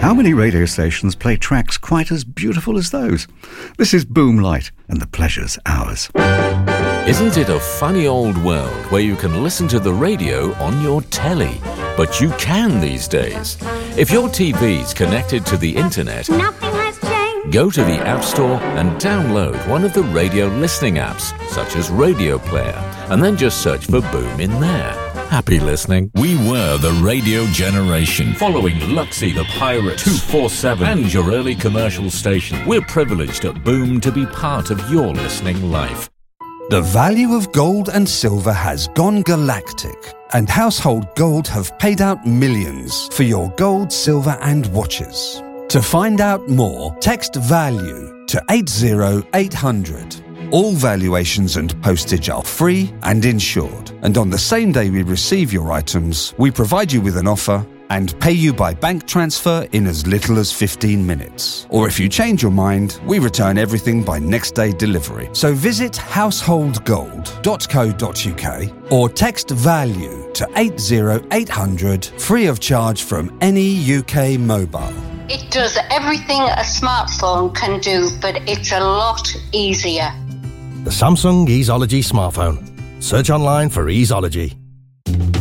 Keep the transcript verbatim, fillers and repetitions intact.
How many radio stations play tracks quite as beautiful as those? This is Boomlight, and the pleasure's ours. Isn't it a funny old world where you can listen to the radio on your telly? But you can these days. If your T V's connected to the internet, Nothing has changed. go to the App Store and download one of the radio listening apps, such as Radio Player, and then just search for Boom in there. Happy listening. We were the radio generation, following Luxy the Pirate, two forty-seven, and your early commercial station. We're privileged at Boom to be part of your listening life. The value of gold and silver has gone galactic, and Household Gold have paid out millions for your gold, silver and watches. To find out more, text VALUE to eight zero eight hundred. All valuations and postage are free and insured, and on the same day we receive your items, we provide you with an offer and pay you by bank transfer in as little as fifteen minutes. Or if you change your mind, we return everything by next day delivery. So visit household gold dot co dot uk or text VALUE to eight zero eight hundred, free of charge from any U K mobile. It does everything a smartphone can do, but it's a lot easier. The Samsung Easeology smartphone. Search online for Easeology.